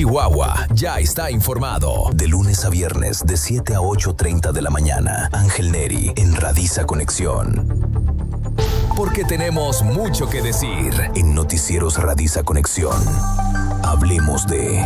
Chihuahua ya está informado. De lunes a viernes, de 7 a 8:30 de la mañana. Ángel Neri, en Radiza Conexión. Porque tenemos mucho que decir. En Noticieros Radiza Conexión. Hablemos de...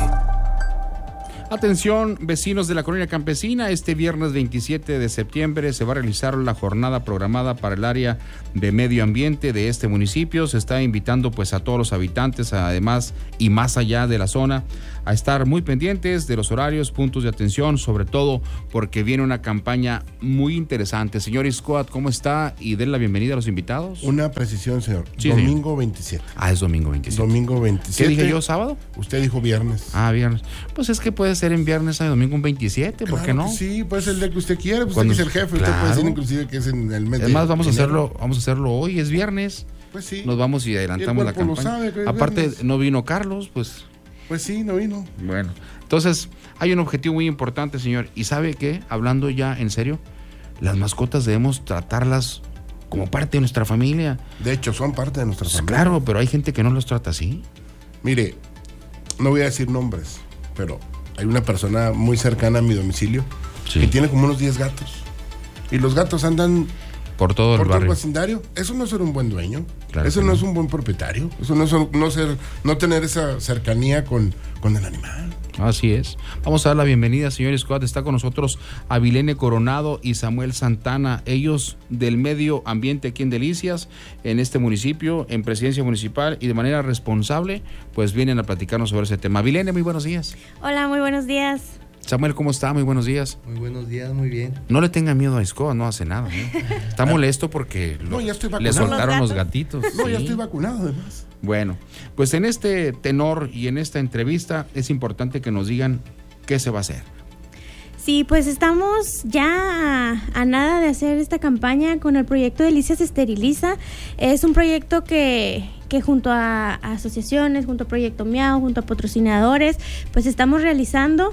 Atención, vecinos de la colonia campesina, este viernes 27 de septiembre se va a realizar la jornada programada para el área de medio ambiente de este municipio. Se está invitando pues a todos los habitantes, además y más allá de la zona, a estar muy pendientes de los horarios, puntos de atención, sobre todo porque viene una campaña muy interesante. Señor Iscoat, ¿cómo está? Y den la bienvenida a los invitados. Una precisión, señor. Sí, domingo señor. 27. Es domingo 27. Domingo 27. ¿Qué dije yo, sábado? Usted dijo viernes. Viernes. Pues es que puede ser en viernes a domingo un 27, ¿por qué no? Sí, puede ser el día que usted quiera, pues Cuando, usted es el jefe, claro. Usted puede decir inclusive que es en el mes. Además vamos a hacerlo hoy, es viernes. Pues sí. Nos vamos y adelantamos la campaña. Sabe que aparte viernes. No vino Carlos, pues. Pues sí, no vino. Bueno, entonces hay un objetivo muy importante, señor. ¿Y sabe qué? Hablando ya en serio, las mascotas debemos tratarlas como parte de nuestra familia. De hecho, son parte de nuestra familia. Claro, pero hay gente que no los trata así. Mire, no voy a decir nombres, pero hay una persona muy cercana a mi domicilio que tiene como unos 10 gatos. Y los gatos andan por todo el vecindario. Eso no es ser un buen dueño. Claro, eso no es un buen propietario. Eso no tener esa cercanía con el animal. Así es. Vamos a dar la bienvenida, señor Scott. Está con nosotros Avilene Coronado y Samuel Santana, ellos del medio ambiente aquí en Delicias, en este municipio, en Presidencia Municipal, y de manera responsable, pues vienen a platicarnos sobre ese tema. Avilene, muy buenos días. Hola, muy buenos días. Samuel, ¿cómo está? Muy buenos días. Muy buenos días, muy bien. No le tenga miedo a Iscoa, no hace nada, ¿eh? Está molesto porque le soltaron los gatitos. No, ya estoy vacunado además. Bueno, pues en este tenor y en esta entrevista es importante que nos digan qué se va a hacer. Sí, pues estamos ya a nada de hacer esta campaña con el proyecto Delicias Esteriliza. Es un proyecto que junto a asociaciones, junto a Proyecto Miau, junto a patrocinadores, pues estamos realizando.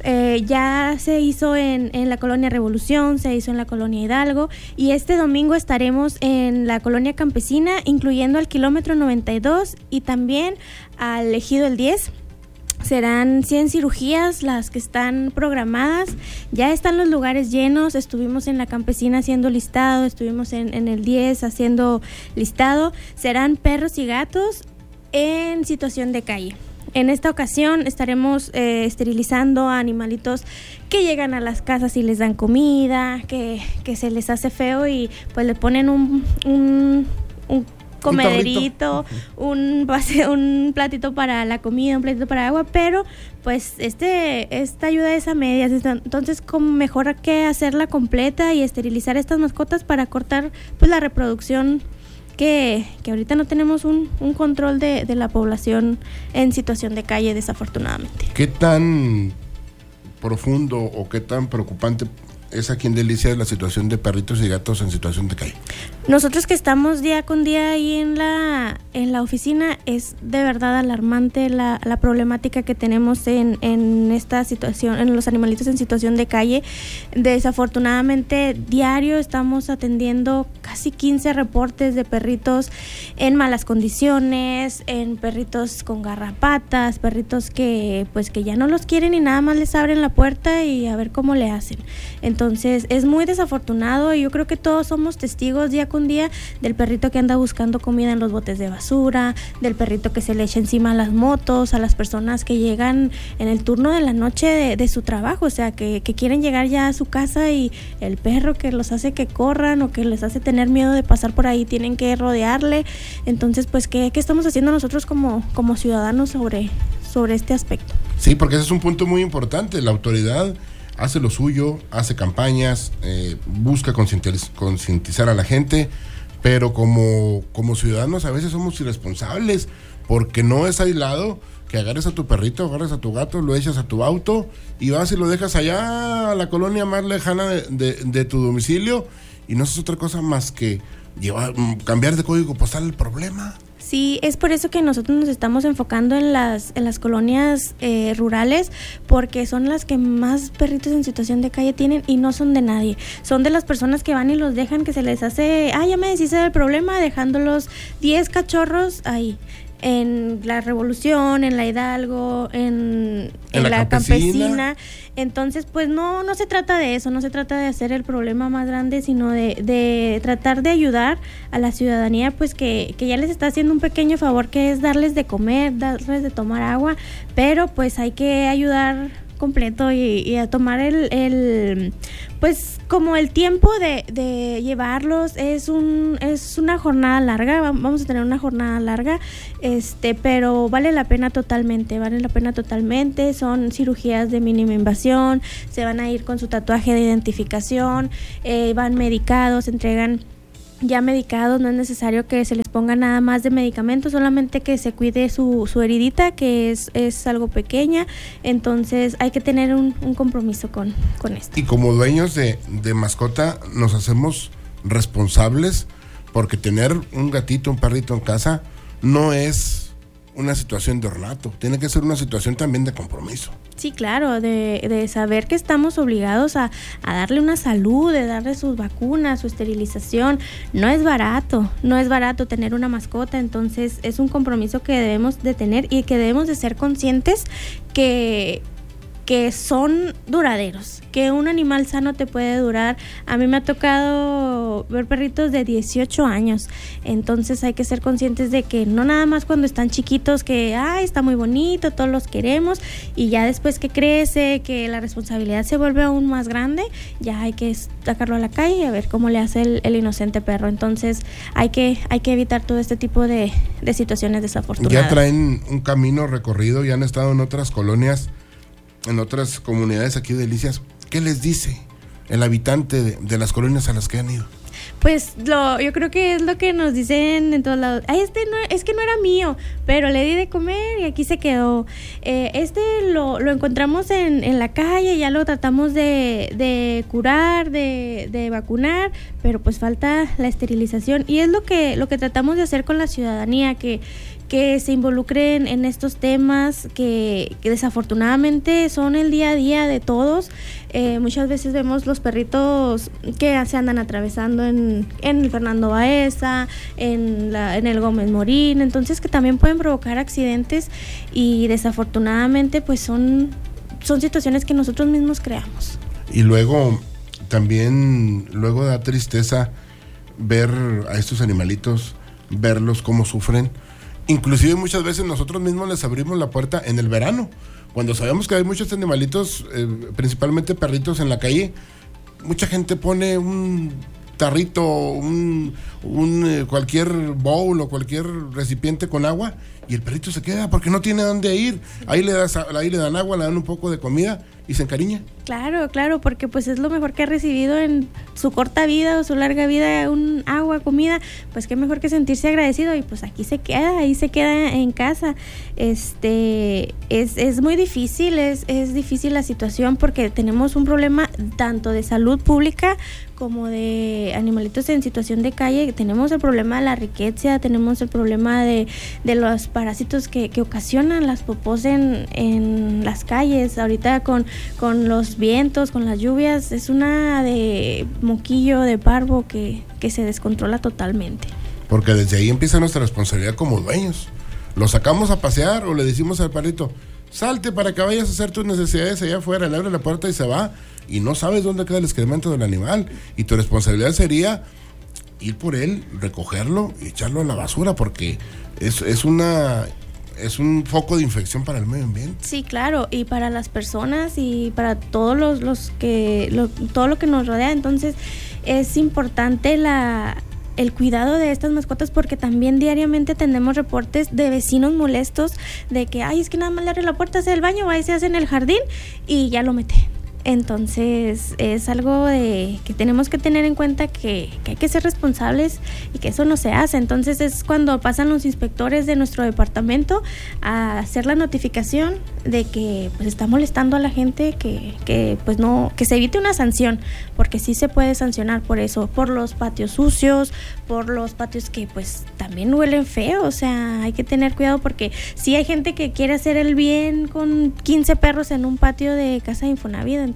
Ya se hizo en la Colonia Revolución, se hizo en la Colonia Hidalgo, y este domingo estaremos en la Colonia Campesina, incluyendo al kilómetro 92 y también al Ejido el 10. Serán 100 cirugías las que están programadas. Ya están los lugares llenos. Estuvimos en la Campesina haciendo listado, estuvimos en el 10 haciendo listado. Serán perros y gatos en situación de calle. En esta ocasión estaremos esterilizando a animalitos que llegan a las casas y les dan comida, que se les hace feo y pues le ponen un comederito, un platito para la comida, un platito para agua, pero pues esta ayuda es a medias. Entonces, como mejor que hacerla completa y esterilizar estas mascotas para cortar pues la reproducción, que ahorita no tenemos un control de la población en situación de calle, desafortunadamente. ¿Qué tan profundo o qué tan preocupante es aquí en Delicias la situación de perritos y gatos en situación de calle? Nosotros que estamos día con día ahí en la oficina, es de verdad alarmante la problemática que tenemos en esta situación, en los animalitos en situación de calle. Desafortunadamente, diario estamos atendiendo casi 15 reportes de perritos en malas condiciones, en perritos con garrapatas, perritos que ya no los quieren y nada más les abren la puerta y a ver cómo le hacen. Entonces es muy desafortunado, y yo creo que todos somos testigos día con día del perrito que anda buscando comida en los botes de basura, del perrito que se le echa encima a las motos, a las personas que llegan en el turno de la noche de su trabajo, o sea, que quieren llegar ya a su casa y el perro que los hace que corran o que les hace tener miedo de pasar por ahí, tienen que rodearle. Entonces, pues, ¿qué estamos haciendo nosotros como ciudadanos sobre este aspecto? Sí, porque ese es un punto muy importante. La autoridad hace lo suyo, hace campañas, busca concientizar a la gente, pero como ciudadanos a veces somos irresponsables, porque no es aislado que agarres a tu perrito, agarres a tu gato, lo echas a tu auto y vas y lo dejas allá a la colonia más lejana de tu domicilio, y no es otra cosa más que cambiar de código postal el problema. Sí, es por eso que nosotros nos estamos enfocando en las colonias rurales, porque son las que más perritos en situación de calle tienen y no son de nadie. Son de las personas que van y los dejan, que se les hace, ya me deshice del problema, dejándolos 10 cachorros ahí. en la Revolución, en la Hidalgo, en la Campesina. Entonces, pues no se trata de eso, no se trata de hacer el problema más grande, sino de tratar de ayudar a la ciudadanía, pues que ya les está haciendo un pequeño favor, que es darles de comer, darles de tomar agua, pero pues hay que ayudar completo y a tomar el pues como el tiempo de llevarlos. Es una jornada larga, vamos a tener una jornada larga, pero vale la pena totalmente, son cirugías de mínima invasión, se van a ir con su tatuaje de identificación, van medicados, entregan ya medicados, no es necesario que se les ponga nada más de medicamento, solamente que se cuide su heridita, que es algo pequeña. Entonces hay que tener un compromiso con esto. Y como dueños de mascota nos hacemos responsables, porque tener un gatito, un perrito en casa no es una situación de ornato, tiene que ser una situación también de compromiso. Sí, claro, de saber que estamos obligados a darle una salud, de darle sus vacunas, su esterilización. No es barato tener una mascota, entonces es un compromiso que debemos de tener y que debemos de ser conscientes que son duraderos, que un animal sano te puede durar. A mí me ha tocado ver perritos de 18 años, entonces hay que ser conscientes de que no nada más cuando están chiquitos, que está muy bonito, todos los queremos, y ya después que crece, que la responsabilidad se vuelve aún más grande, ya hay que sacarlo a la calle y a ver cómo le hace el inocente perro. Entonces hay que evitar todo este tipo de situaciones desafortunadas. Ya traen un camino recorrido, ya han estado en otras colonias, en otras comunidades aquí de Delicias. ¿Qué les dice el habitante de las colonias a las que han ido? Pues yo creo que es lo que nos dicen en todos lados. Es que no era mío, pero le di de comer y aquí se quedó. Lo encontramos en la calle, ya lo tratamos de curar, de vacunar, pero pues falta la esterilización. Y es lo que tratamos de hacer con la ciudadanía, que se involucren en estos temas que desafortunadamente son el día a día de todos. Muchas veces vemos los perritos que se andan atravesando en el Fernando Baeza, en el Gómez Morín, entonces que también pueden provocar accidentes y desafortunadamente pues son situaciones que nosotros mismos creamos. Y luego da tristeza ver a estos animalitos, verlos cómo sufren. Inclusive muchas veces nosotros mismos les abrimos la puerta en el verano, cuando sabemos que hay muchos animalitos, principalmente perritos en la calle. Mucha gente pone un tarrito, cualquier bowl o cualquier recipiente con agua, y el perrito se queda porque no tiene dónde ir. Ahí le dan agua, le dan un poco de comida y se encariña. Claro, porque pues es lo mejor que ha recibido en su corta vida o su larga vida, un agua, comida, pues qué mejor que sentirse agradecido, y pues ahí se queda en casa. Es muy difícil, es difícil la situación, porque tenemos un problema tanto de salud pública como de animalitos en situación de calle. Tenemos el problema de la riqueza, tenemos el problema de los parásitos que ocasionan las popós en las calles. Ahorita con los vientos, con las lluvias, es una de moquillo, de parvo que se descontrola totalmente. Porque desde ahí empieza nuestra responsabilidad como dueños. Lo sacamos a pasear o le decimos al perrito, salte para que vayas a hacer tus necesidades allá afuera, le abre la puerta y se va, y no sabes dónde queda el excremento del animal, y tu responsabilidad sería ir por él, recogerlo y echarlo a la basura, porque es un foco de infección para el medio ambiente. Sí, claro, y para las personas y para todos todo lo que nos rodea. Entonces es importante el cuidado de estas mascotas, porque también diariamente tenemos reportes de vecinos molestos de que es que nada más le abre la puerta, hace el baño, va y se hace en el jardín y ya lo mete. Entonces es algo que tenemos que tener en cuenta, que hay que ser responsables y que eso no se hace. Entonces es cuando pasan los inspectores de nuestro departamento a hacer la notificación de que pues está molestando a la gente, que pues no, que se evite una sanción, porque sí se puede sancionar por eso, por los patios sucios, por los patios que pues también huelen feo. O sea, hay que tener cuidado, porque sí hay gente que quiere hacer el bien con 15 perros en un patio de casa de Infonavit. Entonces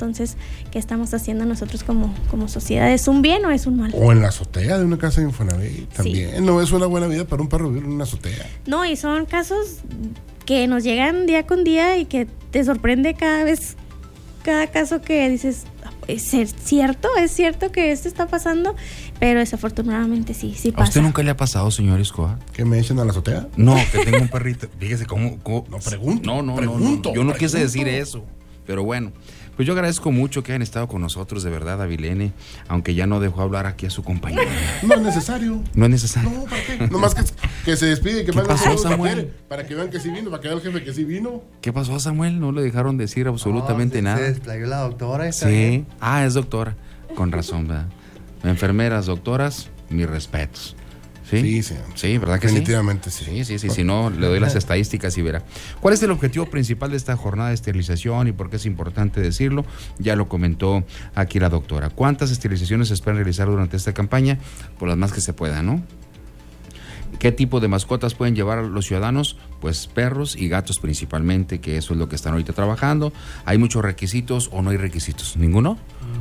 Entonces, ¿qué estamos haciendo nosotros como sociedad? ¿Es un bien o es un mal? O en la azotea de una casa de Infonavit también. Sí. No es una buena vida para un perro vivir en una azotea. No, y son casos que nos llegan día con día y que te sorprende cada caso que dices, ¿es cierto que esto está pasando? Pero desafortunadamente sí pasa. ¿A usted nunca le ha pasado, señor Escobar? ¿Que me echen a la azotea? No, que tengo un perrito. Fíjese cómo... No, pregunto. No. Yo no quise decir eso. Pero bueno, pues yo agradezco mucho que hayan estado con nosotros, de verdad, Avilene, aunque ya no dejó hablar aquí a su compañero. No es necesario. No es necesario. No, ¿para qué? Nomás que se despide y que ¿Qué pasó, Samuel? Para que vean que sí vino, para que vean el jefe que sí vino. ¿Qué pasó, Samuel? No le dejaron decir absolutamente nada. Se desplayó la doctora. Sí. Es doctora. Con razón, ¿verdad? Enfermeras, doctoras, mis respetos. Sí, ¿verdad que definitivamente sí? Sí. Si no, le doy las estadísticas y verá. ¿Cuál es el objetivo principal de esta jornada de esterilización y por qué es importante decirlo? Ya lo comentó aquí la doctora. ¿Cuántas esterilizaciones se esperan realizar durante esta campaña? Por las más que se puedan, ¿no? ¿Qué tipo de mascotas pueden llevar a los ciudadanos? Pues perros y gatos principalmente, que eso es lo que están ahorita trabajando. ¿Hay muchos requisitos o no hay requisitos? ¿Ninguno?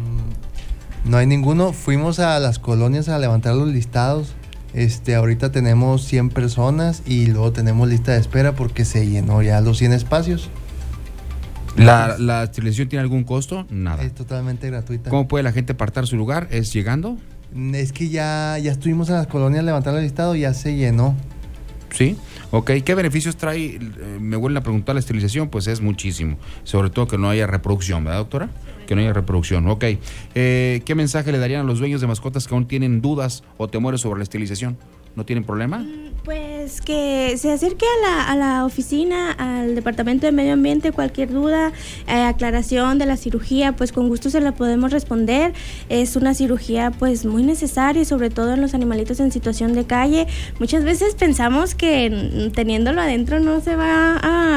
No hay ninguno. Fuimos a las colonias a levantar los listados. Ahorita tenemos 100 personas y luego tenemos lista de espera porque se llenó ya los 100 espacios. ¿La esterilización tiene algún costo? Nada. Es totalmente gratuita. ¿Cómo puede la gente apartar su lugar? ¿Es llegando? Es que ya estuvimos en las colonias levantando el listado, ya se llenó. Sí, ok. ¿Qué beneficios trae? Me vuelven a preguntar la esterilización, pues es muchísimo. Sobre todo que no haya reproducción, ¿verdad, doctora? Que no haya reproducción, ok. ¿Qué mensaje le darían a los dueños de mascotas que aún tienen dudas o temores sobre la esterilización? ¿No tienen problema? Pues que se acerque a la oficina, al Departamento de Medio Ambiente, cualquier duda, aclaración de la cirugía, pues con gusto se la podemos responder. Es una cirugía pues muy necesaria, sobre todo en los animalitos en situación de calle. Muchas veces pensamos que teniéndolo adentro no se va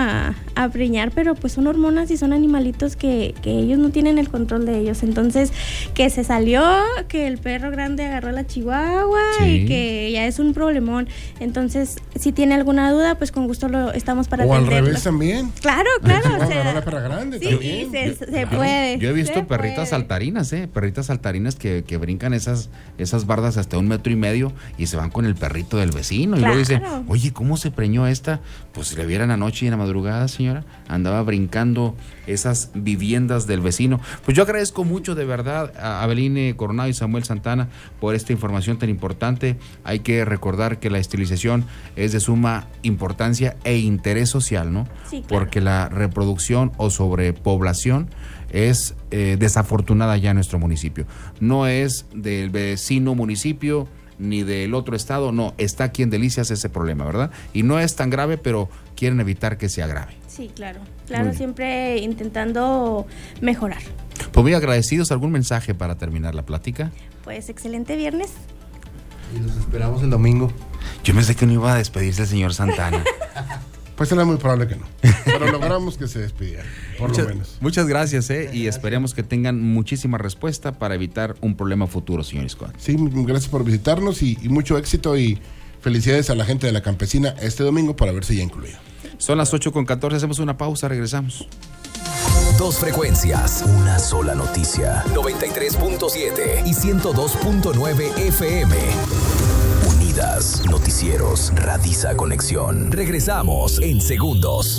a preñar, pero pues son hormonas y son animalitos que ellos no tienen el control de ellos. Entonces, que se salió, que el perro grande agarró a la chihuahua y que ya es un problemón. Entonces, si tiene alguna duda, pues con gusto estamos para atenderlo. O al revés también. Claro. La perra grande también. Se puede. Yo he visto perritas saltarinas, perritas saltarinas que brincan esas bardas hasta 1.5 metros y se van con el perrito del vecino. Claro. Y luego dicen, oye, ¿cómo se preñó esta? Pues si le vieran anoche y en la madrugada, señora, andaba brincando esas viviendas del vecino. Pues yo agradezco mucho de verdad a Avilene Coronado y Samuel Santana por esta información tan importante. Hay que recordar que la esterilización es de suma importancia e interés social, ¿no? Sí, claro. Porque la reproducción o sobrepoblación es desafortunada ya en nuestro municipio. No es del vecino municipio ni del otro estado, no, está aquí en Delicias ese problema, ¿verdad? Y no es tan grave, pero quieren evitar que se agrave. Sí, claro, siempre intentando mejorar. Pues muy agradecidos. ¿Algún mensaje para terminar la plática? Pues excelente viernes. Y los esperamos el domingo. Yo pensé que no iba a despedirse el señor Santana. Pues era muy probable que no, pero logramos que se despidiera, por lo menos. Muchas gracias, y esperemos que tengan muchísima respuesta para evitar un problema futuro, señor Scott. Sí, gracias por visitarnos y mucho éxito y felicidades a la gente de La Campesina este domingo por haberse ya incluido. Son las 8:14, hacemos una pausa, regresamos. 2 frecuencias, una sola noticia. 93.7 y 102.9 FM. Unidas, noticieros, Radisa Conexión. Regresamos en segundos.